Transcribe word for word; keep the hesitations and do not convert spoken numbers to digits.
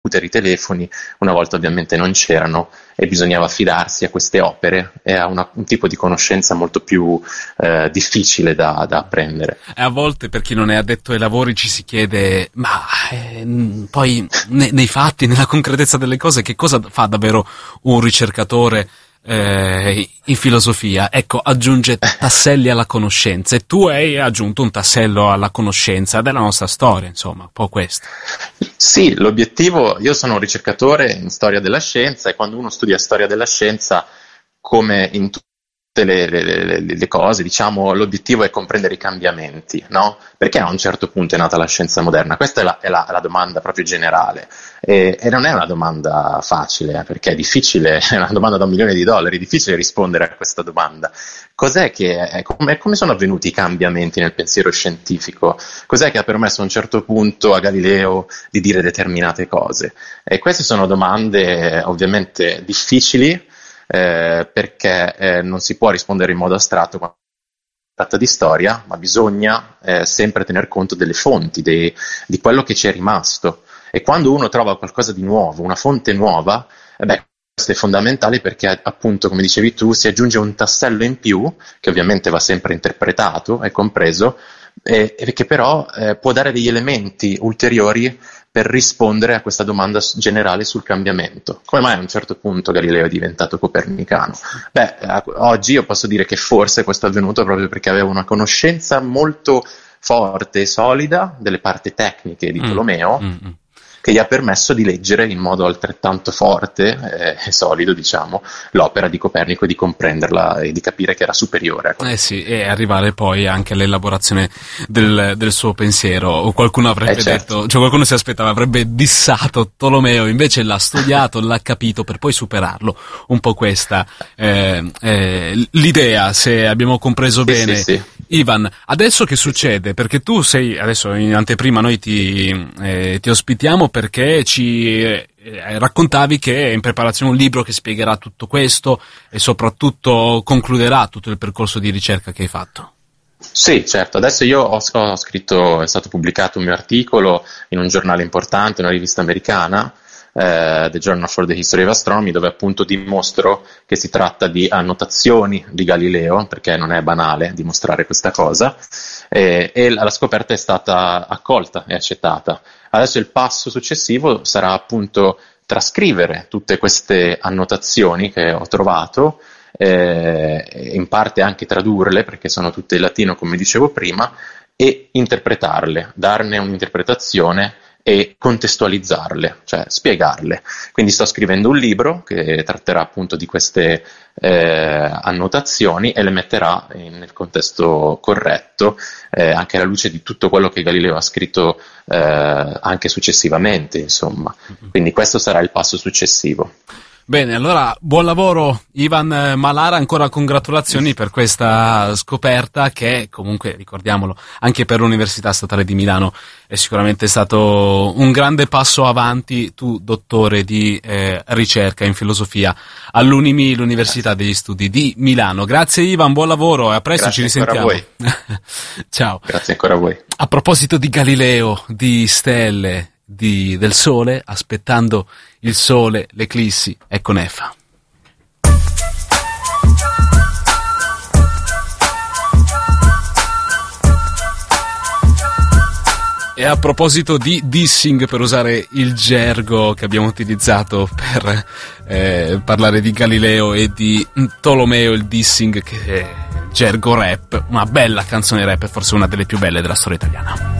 computer, i telefoni, una volta ovviamente non c'erano e bisognava affidarsi a queste opere e a una, un tipo di conoscenza molto più eh, difficile da, da apprendere. E a volte, per chi non è addetto ai lavori, ci si chiede, ma eh, poi ne, nei fatti, nella concretezza delle cose, che cosa fa davvero un ricercatore eh, in filosofia? Ecco, aggiunge tasselli alla conoscenza, e tu hai aggiunto un tassello alla conoscenza della nostra storia, insomma, un po' questo. Sì, l'obiettivo, io sono un ricercatore in storia della scienza, e quando uno studia storia della scienza, come in tutte le, le, le, le cose, diciamo, l'obiettivo è comprendere i cambiamenti, no? Perché a un certo punto è nata la scienza moderna? Questa è la, è la, è la domanda proprio generale, e, e non è una domanda facile, eh, perché è difficile, è una domanda da un milione di dollari, è difficile rispondere a questa domanda. Cos'è che è, come, come sono avvenuti i cambiamenti nel pensiero scientifico? Cos'è che ha permesso a un certo punto a Galileo di dire determinate cose? E queste sono domande ovviamente difficili, eh, perché eh, non si può rispondere in modo astratto quando si tratta di storia, ma bisogna eh, sempre tener conto delle fonti, dei, di quello che ci è rimasto. E quando uno trova qualcosa di nuovo, una fonte nuova, eh beh, questo è fondamentale, perché appunto, come dicevi tu, si aggiunge un tassello in più, che ovviamente va sempre interpretato e compreso, e, e che però eh, può dare degli elementi ulteriori per rispondere a questa domanda generale sul cambiamento. Come mai a un certo punto Galileo è diventato copernicano? Beh, oggi io posso dire che forse questo è avvenuto proprio perché aveva una conoscenza molto forte e solida delle parti tecniche di Tolomeo, mm, mm, mm. che gli ha permesso di leggere in modo altrettanto forte e solido, diciamo, l'opera di Copernico, e di comprenderla e di capire che era superiore. Eh sì, e arrivare poi anche all'elaborazione del, del suo pensiero. O qualcuno avrebbe eh certo. detto, cioè qualcuno si aspettava, avrebbe dissato Tolomeo, invece l'ha studiato, l'ha capito per poi superarlo. Un po' questa eh, eh, l'idea, se abbiamo compreso sì, bene. Sì, sì. Ivan, adesso che succede? Perché tu sei, adesso in anteprima noi ti, eh, ti ospitiamo perché ci eh, raccontavi che è in preparazione un libro che spiegherà tutto questo e soprattutto concluderà tutto il percorso di ricerca che hai fatto. Sì, certo. Adesso io ho, ho scritto, è stato pubblicato un mio articolo in un giornale importante, una rivista americana, Uh, The Journal for the History of Astronomy, dove appunto dimostro che si tratta di annotazioni di Galileo, perché non è banale dimostrare questa cosa, e, e la scoperta è stata accolta e accettata. Adesso il passo successivo sarà appunto trascrivere tutte queste annotazioni che ho trovato, eh, in parte anche tradurle, perché sono tutte in latino come dicevo prima, e interpretarle, darne un'interpretazione e contestualizzarle, cioè spiegarle. Quindi sto scrivendo un libro che tratterà appunto di queste eh, annotazioni e le metterà in, nel contesto corretto, eh, anche alla luce di tutto quello che Galileo ha scritto eh, anche successivamente, insomma. Quindi questo sarà il passo successivo. Bene, allora buon lavoro Ivan Malara, ancora congratulazioni per questa scoperta che comunque, ricordiamolo, anche per l'Università Statale di Milano è sicuramente stato un grande passo avanti. Tu, dottore di eh, ricerca in filosofia all'Unimi, l'Università degli Studi di Milano. Grazie Ivan, buon lavoro e a presto. Grazie, ci risentiamo. Ancora a voi. Ciao. Grazie ancora a voi. A proposito di Galileo, di stelle, di, del sole, aspettando il sole, l'eclissi, ecco Nefa. E a proposito di dissing, per usare il gergo che abbiamo utilizzato per eh, parlare di Galileo e di Tolomeo, il dissing che è gergo rap, una bella canzone rap, forse una delle più belle della storia italiana.